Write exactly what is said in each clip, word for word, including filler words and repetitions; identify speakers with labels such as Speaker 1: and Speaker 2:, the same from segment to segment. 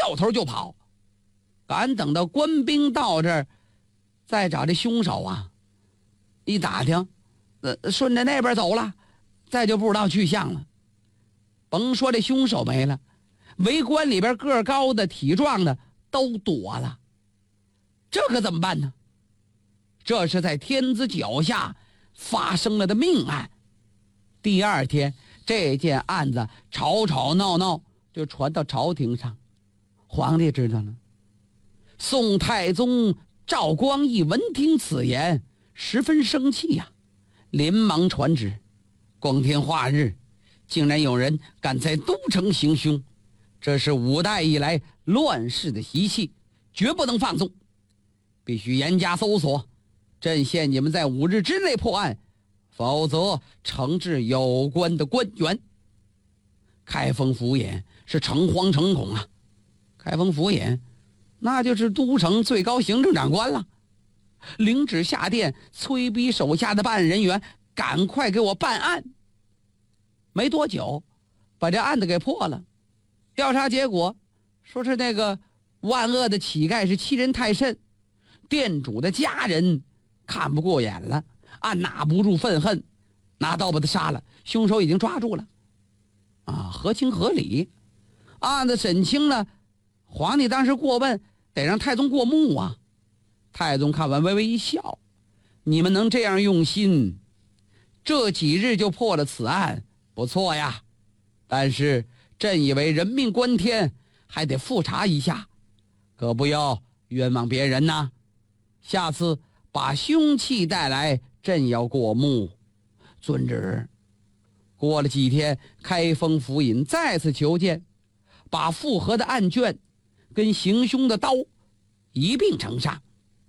Speaker 1: 掉头就跑。赶等到官兵到这儿，再找这凶手啊，一打听，呃，顺着那边走了，再就不知道去向了。甭说这凶手没了，围观里边个儿高的体壮的都躲了。这可怎么办呢？这是在天子脚下发生了的命案。第二天，这件案子吵吵闹闹就传到朝廷上，皇帝知道了。宋太宗赵光义闻听此言，十分生气呀、啊，连忙传旨，光天化日，竟然有人敢在都城行凶，这是五代以来乱世的习气，绝不能放纵，必须严加搜索，朕限你们在五日之内破案，否则惩治有关的官员。开封府尹是诚惶诚恐啊，开封府尹那就是都城最高行政长官了，领旨下殿，催逼手下的办案人员赶快给我办案。没多久，把这案子给破了。调查结果说是那个万恶的乞丐是欺人太甚，店主的家人看不过眼了，按捺不住愤恨，拿刀把他杀了。凶手已经抓住了，啊，合情合理。案子审清了，皇帝当时过问，得让太宗过目啊。太宗看完微微一笑，你们能这样用心，这几日就破了此案，不错呀。但是朕以为人命关天，还得复查一下，可不要冤枉别人呐。下次把凶器带来，朕要过目。遵旨。过了几天，开封府尹再次求见，把复核的案卷跟行凶的刀一并呈上。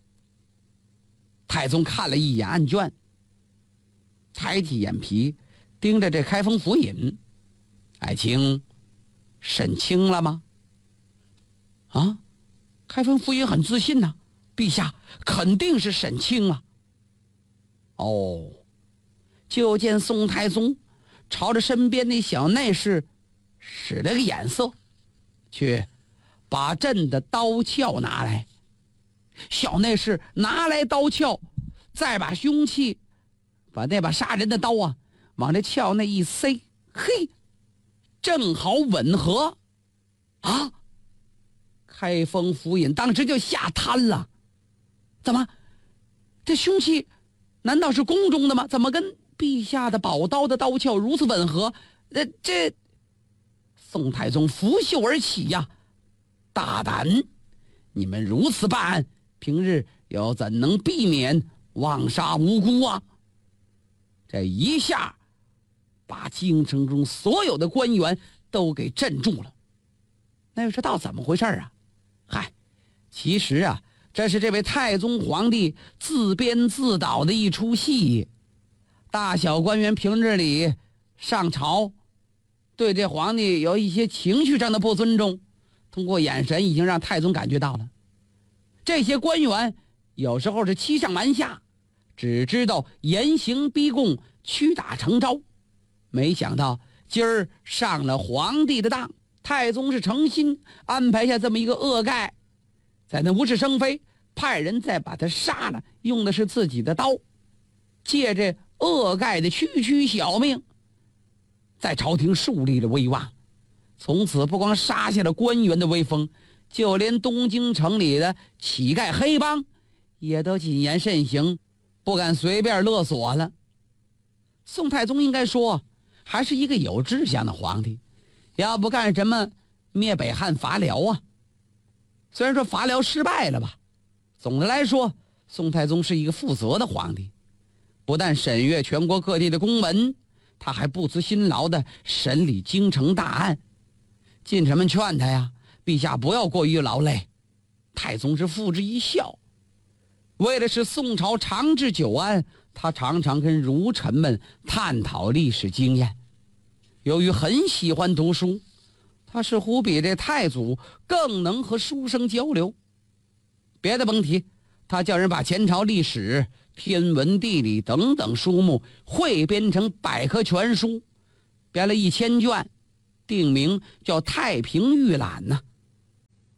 Speaker 1: 太宗看了一眼案卷，抬起眼皮盯着这开封府尹，爱卿，审清了吗？啊，开封府尹很自信呐、啊，陛下肯定是审清了。哦，就见宋太宗朝着身边那小内侍使了个眼色，去把朕的刀鞘拿来。小内侍拿来刀鞘，再把凶器，把那把杀人的刀啊往这鞘内一塞，嘿，正好吻合。啊！开封府尹当时就吓瘫了，怎么这凶器难道是宫中的吗？怎么跟陛下的宝刀的刀鞘如此吻合？呃，这宋太宗拂袖而起呀，大胆！你们如此办案，平日又怎能避免枉杀无辜啊？这一下把京城中所有的官员都给镇住了。那又知道怎么回事啊？嗨，其实啊，这是这位太宗皇帝自编自导的一出戏。大小官员平日里上朝，对这皇帝有一些情绪上的不尊重，通过眼神已经让太宗感觉到了。这些官员有时候是欺上瞒下，只知道严刑逼供，屈打成招。没想到今儿上了皇帝的当，太宗是诚心安排下这么一个恶丐，在那无事生非，派人再把他杀了，用的是自己的刀，借这恶丐的区区小命，在朝廷树立了威望。从此不光杀下了官员的威风，就连东京城里的乞丐黑帮也都谨言慎行，不敢随便勒索了。宋太宗应该说还是一个有志向的皇帝，要不干什么灭北汉伐辽啊？虽然说伐辽失败了吧，总的来说宋太宗是一个负责的皇帝，不但审阅全国各地的公文，他还不辞辛劳地审理京城大案。近臣们劝他呀，陛下不要过于劳累。太宗是付之一笑。为了使宋朝长治久安，他常常跟儒臣们探讨历史经验。由于很喜欢读书，他似乎比这太祖更能和书生交流。别的甭提，他叫人把前朝历史、天文地理等等书目汇编成百科全书，编了一千卷，定名叫《太平御览》呢。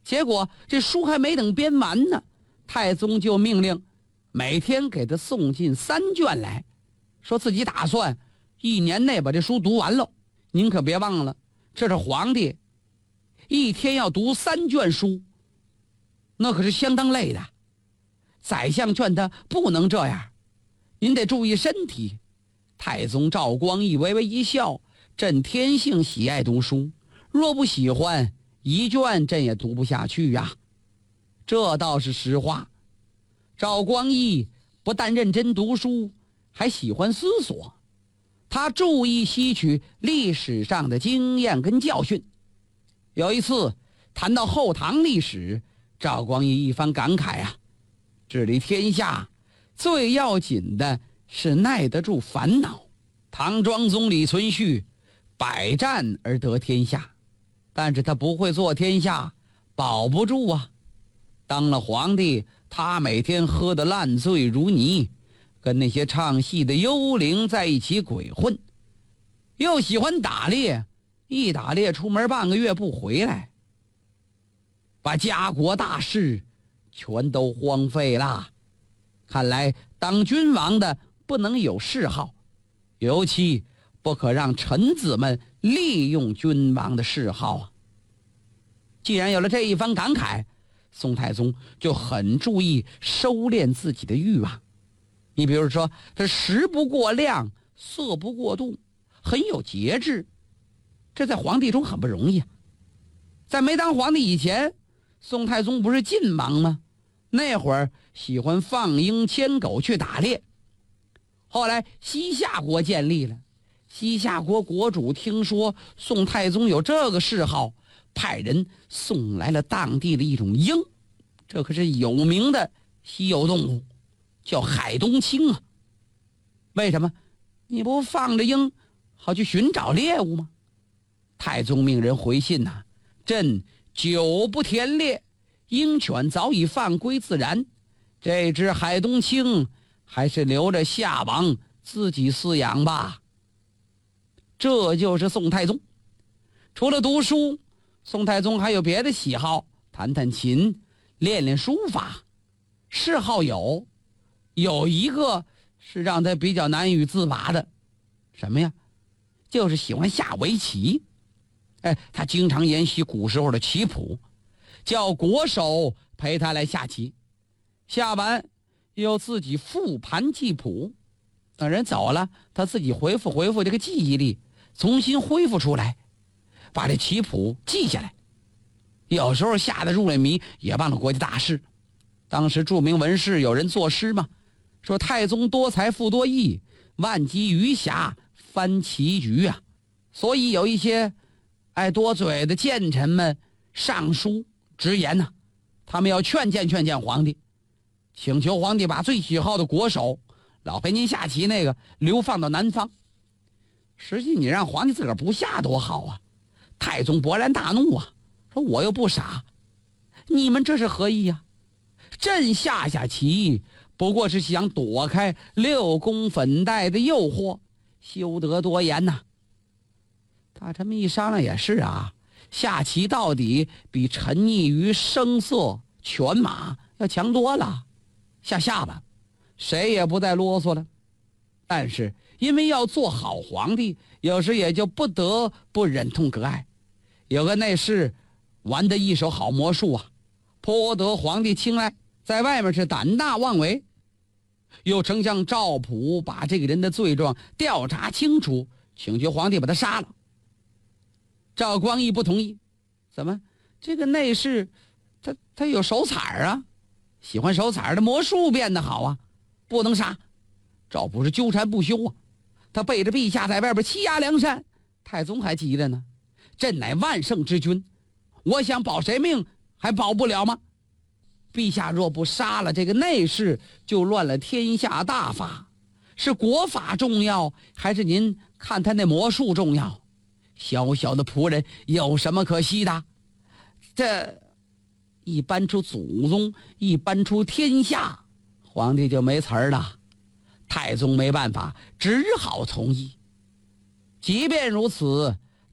Speaker 1: 结果这书还没等编完呢，太宗就命令每天给他送进三卷来，说自己打算一年内把这书读完了。您可别忘了，这是皇帝，一天要读三卷书，那可是相当累的。宰相劝他不能这样，您得注意身体。太宗赵光义微微一笑，朕天性喜爱读书，若不喜欢一卷，朕也读不下去呀、啊。这倒是实话。赵光义不但认真读书，还喜欢思索，他注意吸取历史上的经验跟教训。有一次谈到后唐历史，赵光义一番感慨啊，治理天下最要紧的是耐得住烦恼。唐庄宗李存勖百战而得天下，但是他不会做天下，保不住啊。当了皇帝，他每天喝得烂醉如泥，跟那些唱戏的幽灵在一起鬼混，又喜欢打猎，一打猎出门半个月不回来，把家国大事全都荒废了。看来当君王的不能有嗜好，尤其不可让臣子们利用君王的嗜好啊。既然有了这一番感慨，宋太宗就很注意收敛自己的欲望。你比如说，他食不过量，色不过度，很有节制，这在皇帝中很不容易啊。在没当皇帝以前，宋太宗不是晋王吗？那会儿喜欢放鹰牵狗去打猎。后来西夏国建立了，西夏国国主听说宋太宗有这个嗜好，派人送来了当地的一种鹰，这可是有名的稀有动物，叫海东青啊。为什么？你不放着鹰好去寻找猎物吗？太宗命人回信呐、啊，朕久不田猎，鹰犬早已放归自然，这只海东青还是留着夏王自己饲养吧。这就是宋太宗。除了读书，宋太宗还有别的喜好，弹弹琴，练练书法。嗜好有有一个是让他比较难以自拔的，什么呀？就是喜欢下围棋。哎，他经常研习古时候的棋谱，叫国手陪他来下棋，下完又自己复盘记谱，等人走了，他自己回复回复这个记忆力，重新恢复出来，把这棋谱记下来。有时候下得入了迷，也忘了国家大事。当时著名文士有人作诗嘛，说太宗多才富多艺，万机余暇翻棋局啊。所以有一些爱多嘴的谏臣们上书直言呢、啊，他们要劝谏劝谏皇帝，请求皇帝把最喜好的国手老陪您下棋那个流放到南方。实际你让皇帝自个儿不下多好啊。太宗勃然大怒啊，说我又不傻，你们这是何意呀、啊？朕下下棋不过是想躲开六宫粉黛的诱惑，休得多言呐、啊。大臣们一商量也是啊，下棋到底比沉溺于声色犬马要强多了，下下吧，谁也不再啰嗦了。但是因为要做好皇帝，有时也就不得不忍痛割爱。有个内侍玩得一手好魔术啊，颇得皇帝青睐，在外面是胆大妄为。有丞相赵普把这个人的罪状调查清楚，请求皇帝把他杀了。赵光义不同意，怎么这个内侍他他有手彩啊，喜欢手彩的魔术变得好啊，不能杀。赵普是纠缠不休啊，他背着陛下在外边欺压梁山。太宗还急着呢，朕乃万圣之君，我想保谁命还保不了吗？陛下若不杀了这个内侍，就乱了天下大法。是国法重要，还是您看他那魔术重要？小小的仆人有什么可惜的？这一搬出祖宗，一搬出天下，皇帝就没词儿了。太宗没办法，只好从意。即便如此，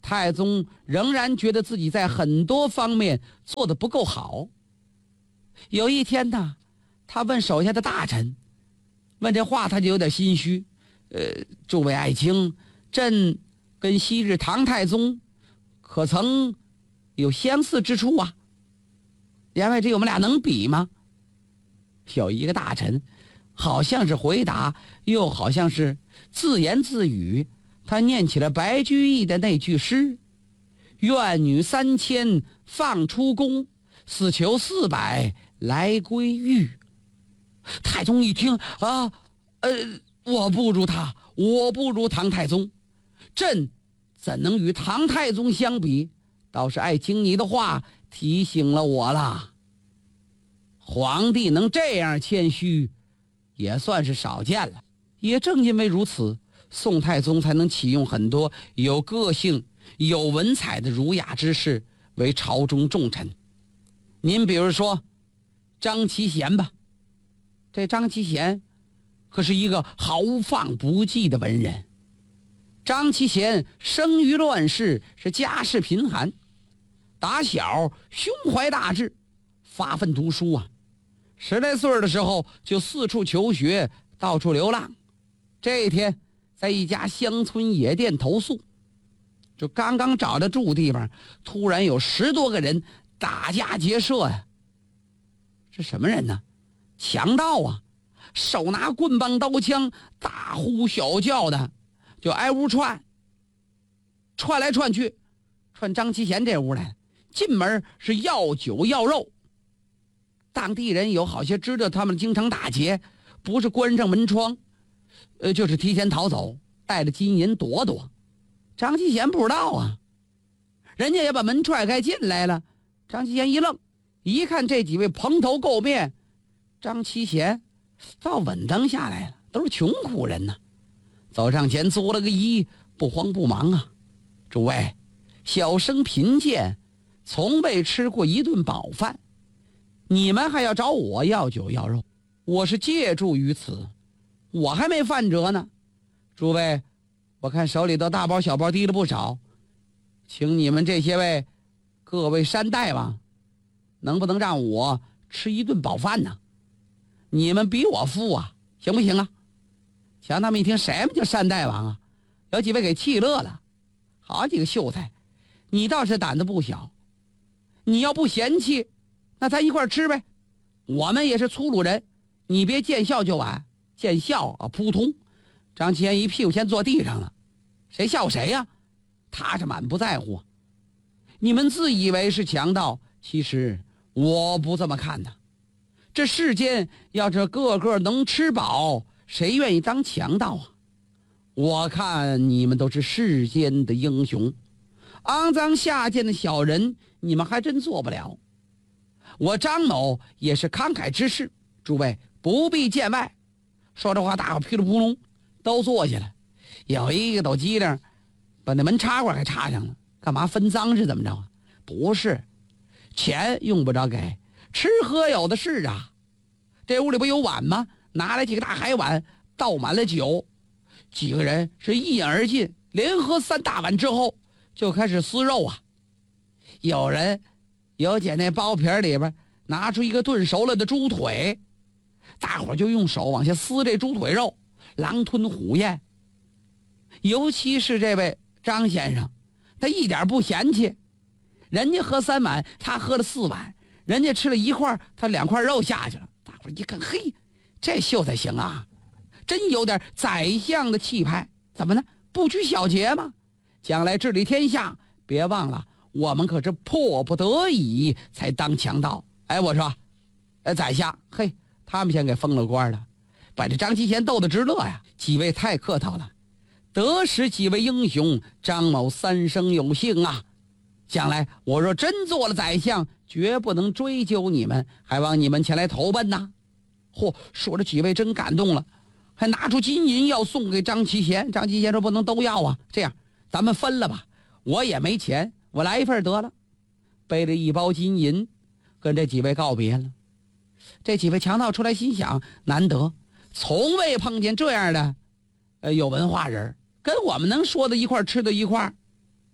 Speaker 1: 太宗仍然觉得自己在很多方面做得不够好。有一天呢，他问手下的大臣，问这话他就有点心虚。呃，诸位爱卿，朕跟昔日唐太宗可曾有相似之处啊？两位这我们俩能比吗？有一个大臣好像是回答，又好像是自言自语，他念起了白居易的那句诗：愿女三千放出宫，死囚四百来归狱。太宗一听啊，呃，我不如他，我不如唐太宗，朕怎能与唐太宗相比？倒是爱卿你的话提醒了我了。皇帝能这样谦虚，也算是少见了。也正因为如此，宋太宗才能启用很多有个性、有文采的儒雅之士为朝中重臣。您比如说张其贤吧，这张其贤可是一个豪放不羁的文人。张其贤生于乱世，是家世贫寒，打小胸怀大志，发奋读书啊。十来岁的时候就四处求学，到处流浪。这一天在一家乡村野店投宿，就刚刚找到住地方，突然有十多个人打家劫舍呀、啊！是什么人呢？强盗啊！手拿棍棒刀枪，大呼小叫的，就挨屋串，串来串去，串张其贤这屋来。进门是要酒要肉。当地人有好些知道他们经常打劫，不是关上门窗，呃，就是提前逃走，带着金银躲躲。张其贤不知道啊，人家也把门踹开进来了。张其贤一愣，一看这几位蓬头垢面，张其贤倒稳当下来了，都是穷苦人呐。走上前作了个揖，不慌不忙啊，诸位，小生贫贱，从未吃过一顿饱饭，你们还要找我要酒要肉，我是借助于此，我还没犯辙呢。诸位，我看手里头大包小包提了不少，请你们这些位各位山大王，能不能让我吃一顿饱饭呢？你们比我富啊，行不行啊？想他们一听什么叫山大王啊，有几位给气乐了。好几个秀才，你倒是胆子不小，你要不嫌弃，那咱一块吃呗。我们也是粗鲁人，你别见笑就完，见笑啊扑通。张其贤一屁股先坐地上了，谁笑谁呀、啊？他是满不在乎。你们自以为是强盗，其实我不这么看的。这世间要是个个能吃饱，谁愿意当强盗啊？我看你们都是世间的英雄，肮脏下贱的小人你们还真做不了。我张某也是慷慨之士，诸位不必见外。说这话，大伙噼里扑隆都坐下了，有一个抖机灵，把那门插管给插上了。干嘛分赃是怎么着啊？不是，钱用不着给，吃喝有的是啊。这屋里不有碗吗？拿来几个大海碗，倒满了酒，几个人是一饮而尽，连喝三大碗之后就开始撕肉啊。有人有捡那包皮里边拿出一个炖熟了的猪腿，大伙就用手往下撕这猪腿肉，狼吞虎咽。尤其是这位张先生，他一点不嫌弃，人家喝三碗，他喝了四碗，人家吃了一块，他两块肉下去了。大伙一看，嘿，这秀才行啊，真有点宰相的气派。怎么呢？不拘小节吗？将来治理天下，别忘了我们可是迫不得已才当强盗。哎，我说，呃，宰相，嘿，他们先给封了官了，把这张其贤逗得直乐呀。几位太客套了，得使几位英雄，张某三生有幸啊。将来我若真做了宰相，绝不能追究你们，还望你们前来投奔呐。嚯，说着几位真感动了，还拿出金银要送给张其贤。张其贤说不能都要啊，这样咱们分了吧，我也没钱，我来一份得了。背着一包金银跟这几位告别了。这几位强盗出来心想，难得从未碰见这样的呃有文化人，跟我们能说的一块吃的一块。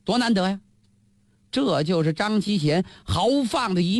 Speaker 1: 多难得呀！这就是张其贤豪放的一